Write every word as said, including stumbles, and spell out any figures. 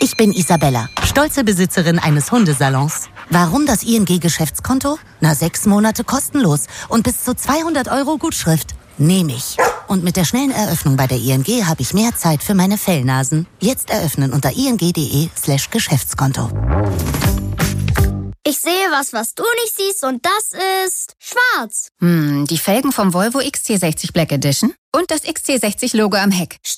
Ich bin Isabella, stolze Besitzerin eines Hundesalons. Warum das I N G-Geschäftskonto? Na, sechs Monate kostenlos und bis zu zweihundert Euro Gutschrift. Nehme ich. Und mit der schnellen Eröffnung bei der I N G habe ich mehr Zeit für meine Fellnasen. Jetzt eröffnen unter ing.de slash Geschäftskonto. Ich sehe was, was du nicht siehst, und das ist schwarz. Hm, die Felgen vom Volvo X C sechzig Black Edition und das X C sechzig Logo am Heck.